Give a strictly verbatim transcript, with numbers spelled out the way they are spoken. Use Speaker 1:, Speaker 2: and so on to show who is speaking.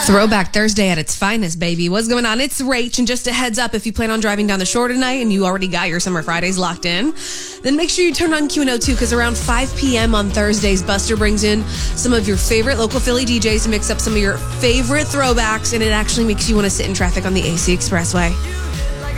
Speaker 1: Throwback Thursday at its finest, baby. What's going on? It's Rach, and just a heads up, if you plan on driving down the shore tonight and you already got your Summer Fridays locked in, then make sure you turn on Q and O too, because around five p.m. on Thursdays, Buster brings in some of your favorite local Philly D Js to mix up some of your favorite throwbacks, and it actually makes you want to sit in traffic on the A C Expressway.